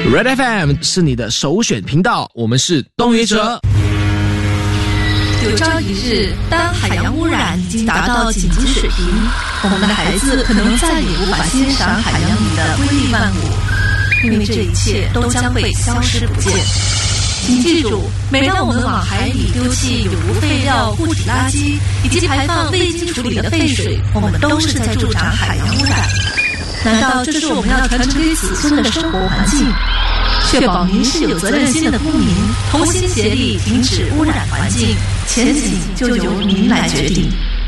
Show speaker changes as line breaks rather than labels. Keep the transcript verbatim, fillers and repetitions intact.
Red F M 是你的首选频道，我们是东渔者。
有朝一日，当海洋污染已经达到紧急水平，我们的孩子可能再也无法欣赏海洋里的瑰丽万物，因为这一切都将会消失不见。请记住，每当我们往海里丢弃有毒废料、固体垃圾以及排放未经处理的废水，我们都是在助长海洋污染。难道这是我们要传承给子孙的生活环境？确保您是有责任心的公民，同心协力停止污染环境，前景就由您来决定。